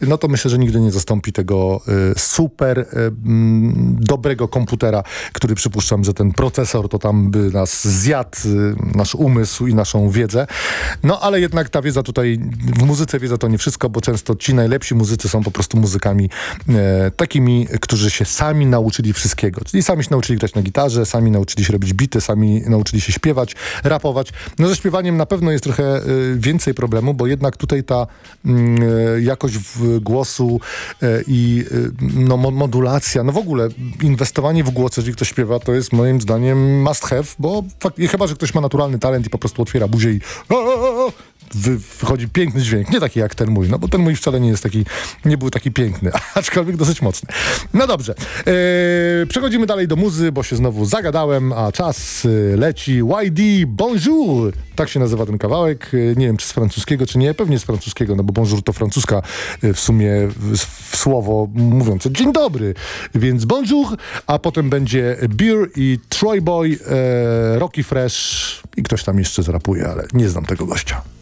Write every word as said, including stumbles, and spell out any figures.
no to myślę, że nigdy nie zastąpi tego y, super y, mm, dobrego komputera, który przypuszczam, że ten procesor to tam by nas zjadł, y, nasz umysł i naszą wiedzę. No ale jednak ta wiedza tutaj, w muzyce wiedza to nie wszystko, bo często ci najlepsi muzycy są po prostu muzykami e, takimi, którzy się sami nauczyli wszystkiego. Czyli sami się nauczyli grać na gitarze, sami nauczyli się robić bity, sami nauczyli się śpiewać, rapować. No ze śpiewaniem na pewno jest trochę y, więcej problemu, bo jednak tutaj ta y, jakość w głosu y, i y, no, mo- modulacja, no w ogóle inwestowanie w głos, jeżeli ktoś śpiewa, to jest moim zdaniem must have, bo fakt, chyba, że ktoś ma naturalny talent i po prostu otwiera buzię i Wy, wychodzi piękny dźwięk, nie taki jak ten mój, no bo ten mój wcale nie jest taki, nie był taki piękny, aczkolwiek dosyć mocny. No dobrze, eee, przechodzimy dalej do muzy, bo się znowu zagadałem, a czas e, leci. Y D Bonjour, tak się nazywa ten kawałek, e, nie wiem czy z francuskiego, czy nie, pewnie z francuskiego, no bo bonjour to francuska e, w sumie w, w słowo mówiące dzień dobry, więc bonjour, a potem będzie Beer i Troy Boy, e, Rocky Fresh i ktoś tam jeszcze zrapuje, ale nie znam tego gościa.